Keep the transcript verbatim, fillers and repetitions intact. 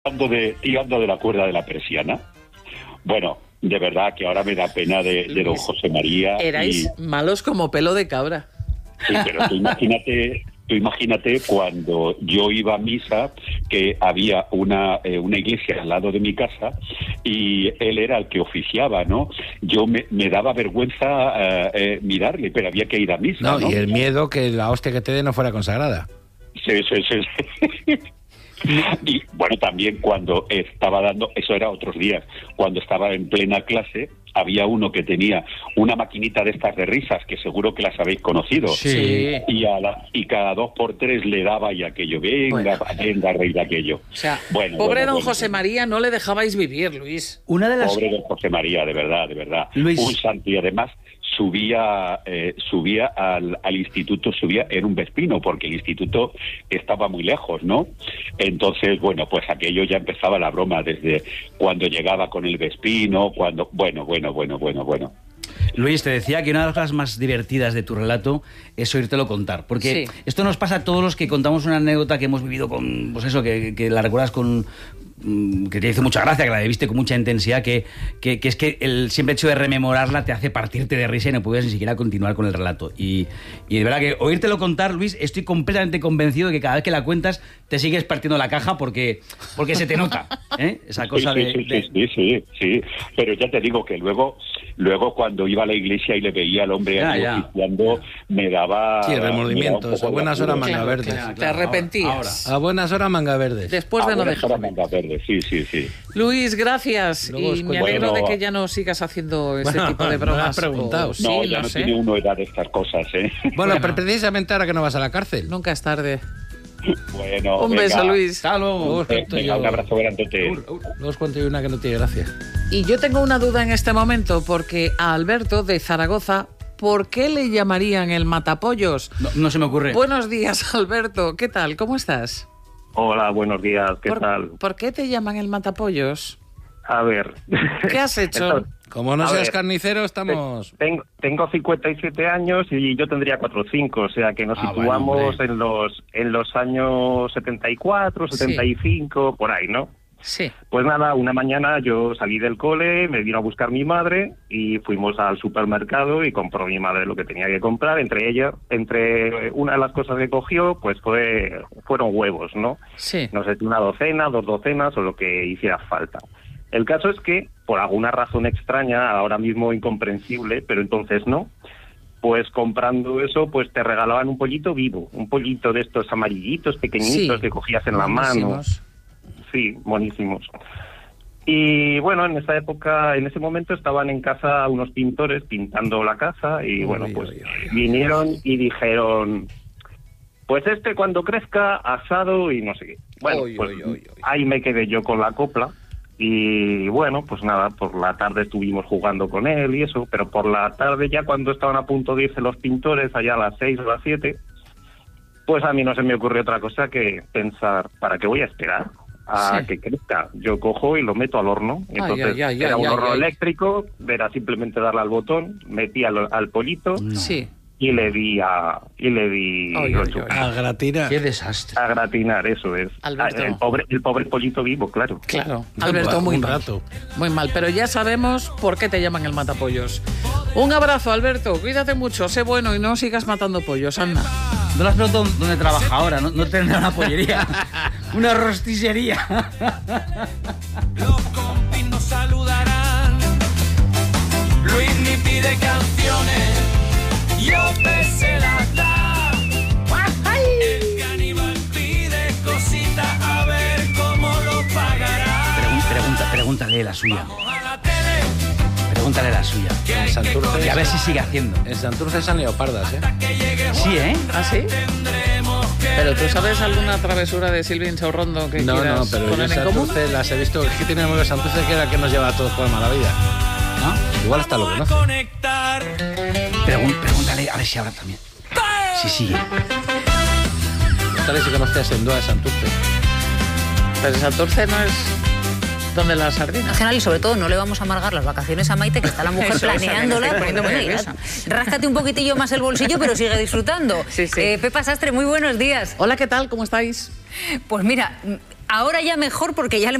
tirando de, tirando de la cuerda de la persiana. Bueno, de verdad que ahora me da pena de, de don José María. Erais y... malos como pelo de cabra. Sí, pero tú imagínate, tú imagínate cuando yo iba a misa, que había una, eh, una iglesia al lado de mi casa y él era el que oficiaba, ¿no? Yo me, me daba vergüenza eh, eh, mirarle, pero había que ir a misa, ¿no? No, y el miedo que la hostia que te dé no fuera consagrada. Sí, sí, sí. Y bueno, también cuando estaba dando, eso era otros días, cuando estaba en plena clase, había uno que tenía una maquinita de estas de risas, que seguro que las habéis conocido. Sí. Y, a la, y cada dos por tres le daba y aquello, venga, bueno. venga, rey de aquello. O sea, bueno, pobre bueno, don bueno, José bueno. María, no le dejabais vivir, Luis. Una de las... Pobre don José María, de verdad, de verdad. Luis... Un santo, y además subía eh, subía al, al instituto, subía en un Vespino, porque el instituto estaba muy lejos, ¿no? Entonces, bueno, pues aquello ya empezaba la broma desde cuando llegaba con el Vespino, cuando... Bueno, bueno, bueno, bueno, bueno. Luis, te decía que una de las cosas más divertidas de tu relato es oírtelo contar, porque sí. Esto nos pasa a todos los que contamos una anécdota que hemos vivido con, pues eso, que, que la recuerdas con... que te hizo mucha gracia, que la viviste con mucha intensidad, que, que, que es que el simple hecho de rememorarla te hace partirte de risa y no puedes ni siquiera continuar con el relato. Y, y de verdad que oírtelo contar, Luis, estoy completamente convencido de que cada vez que la cuentas te sigues partiendo la caja porque, porque se te nota, ¿eh? Esa cosa sí, de... Sí, de... sí, sí, sí, pero ya te digo que luego, luego cuando iba a la iglesia y le veía al hombre ya, ahí ya. oficiando, me daba... Sí, remordimientos, a buenas horas manga verdes. Claro, claro, te arrepentías. Ahora, ahora. A buenas horas manga verdes. Después de a no buenas horas dejarme. manga verdes, sí, sí, sí. Luis, gracias. Luego y me alegro bueno, de que ya no sigas haciendo este bueno, tipo de me bromas. has preguntado. O, sí, No, ya no no sé. tiene uno edad de estas cosas, ¿eh? Bueno, Bueno. pero precisamente ahora que no vas a la cárcel. Nunca es tarde. Bueno, Un venga. beso, Luis. Hasta luego. Luego os Eh, cuento venga, yo- un abrazo grandote. Luego os cuento yo una que no tiene gracia. Y yo tengo una duda en este momento, porque a Alberto de Zaragoza, ¿por qué le llamarían el matapollos? No, no se me ocurre. Buenos días, Alberto. ¿Qué tal? ¿Cómo estás? Hola, buenos días, ¿qué ¿Por, tal? ¿Por qué te llaman el matapollos? A ver... ¿Qué has hecho? Entonces, Como no A seas ver, carnicero, estamos... tengo, tengo cincuenta y siete años y yo tendría cuatro o cinco, o sea que nos Ah, situamos bueno, hombre. en los en los años setenta y cuatro, setenta y cinco, por ahí, ¿no? Sí. Pues nada, una mañana yo salí del cole, me vino a buscar mi madre y fuimos al supermercado y compró mi madre lo que tenía que comprar. Entre ellas, entre una de las cosas que cogió, pues fue fueron huevos, ¿no? Sí. No sé, una docena, dos docenas o lo que hiciera falta. El caso es que, por alguna razón extraña, ahora mismo incomprensible, pero entonces no, pues comprando eso, pues te regalaban un pollito vivo, un pollito de estos amarillitos, pequeñitos, Sí. que cogías en la mano. Buenísimos. Sí, monísimos. Y bueno, en esa época, en ese momento estaban en casa unos pintores pintando la casa y Uy, bueno, uy, pues uy, uy. vinieron y dijeron, pues este cuando crezca, asado y no sé qué. Bueno, Uy, pues uy, uy, uy. ahí me quedé yo con la copla y bueno, pues nada, por la tarde estuvimos jugando con él y eso, pero por la tarde ya cuando estaban a punto de irse los pintores, allá a las seis o las siete, pues a mí no se me ocurrió otra cosa que pensar, ¿para qué voy a esperar a Sí. que crezca? Yo cojo y lo meto al horno. Entonces ay, ay, era ay, un ay, horno ay. eléctrico, era simplemente darle al botón, metí al, al pollito No. Sí. y le di a y le di Ay, lo ay, chupé. ay. A gratina. Qué desastre. A gratinar, eso es. Alberto. Ah, El pobre, el pobre pollito vivo, claro. Claro. Alberto, Un muy mal. rato. Muy mal, pero ya sabemos por qué te llaman el matapollos. Un abrazo, Alberto. Cuídate mucho, sé bueno y no sigas matando pollos, anda. No las pregunto dónde trabaja ahora, no, no tendrá una pollería, una rostillería. Los compis nos saludarán. Luis ni pide canciones, yo se las da. El caníbal pide cositas, a ver cómo lo pagará. Pregun- pregunta, pregúntale la suya. Vamos a la tele, Pregúntale la suya. que hay En que Santurce, Y a ver si sigue haciendo. en Santurce son leopardas, ¿eh? que llegue Sí, ¿eh? ¿Ah, sí? tendremos que Pero tú sabes alguna travesura de Silvín Saurrondo que No, quieras no, pero yo poner en en común? Santurce las he visto. Es que tenemos que Santurce que era el que nos lleva a todos por mala vida. ¿No? Igual hasta lo a conoce. conectar. Pregun- pregúntale a ver si ahora también. Sí, sigue. Tal vez si conoces en Dúa de Santurce. Pero Santurce no es donde las sardinas. En general, y sobre todo, no le vamos a amargar las vacaciones a Maite, que está la mujer Eso, eso, planeándola. que me estoy poniendo Bueno, muy y nerviosa. ráscate un poquitillo más el bolsillo, pero sigue disfrutando. Sí, sí. Eh, Pepa Sastre, muy buenos días. Hola, ¿qué tal? ¿Cómo estáis? Pues mira, Ahora ya mejor porque ya le